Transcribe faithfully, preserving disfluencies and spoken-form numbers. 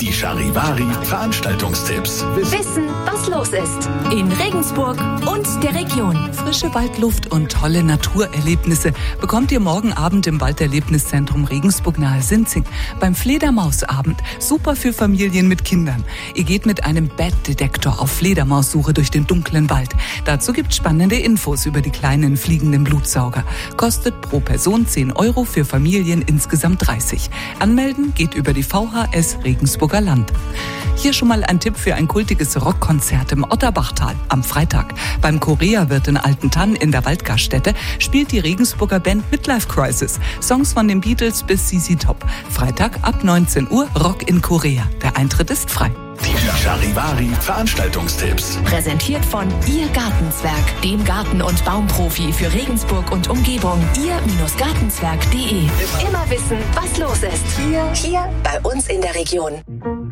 Die Charivari Veranstaltungstipps. Wissen, was los ist. In Regensburg und der Region. Frische Waldluft und tolle Naturerlebnisse bekommt ihr morgen Abend im Walderlebniszentrum Regensburg nahe Sinzig beim Fledermausabend. Super für Familien mit Kindern. Ihr geht mit einem Bat-Detektor auf Fledermaussuche durch den dunklen Wald. Dazu gibt's spannende Infos über die kleinen fliegenden Blutsauger. Kostet pro Person zehn Euro, für Familien insgesamt dreißig. Anmelden geht über die V H S Regensburger Land. Hier schon mal ein Tipp für ein kultiges Rockkonzert im Otterbachtal am Freitag. Beim Korea-Wirt in Altentann in der Waldgaststätte spielt die Regensburger Band Midlife Crisis. Songs von den Beatles bis Z Z Top. Freitag ab neunzehn Uhr Rock in Korea. Der Eintritt ist frei. Die Charivari Veranstaltungstipps. Präsentiert von Ihr Gartenzwerg, dem Garten- und Baumprofi für Regensburg und Umgebung. ihr Gartenzwerg punkt de. Immer wissen, was los ist. Hier, hier bei uns in der Region.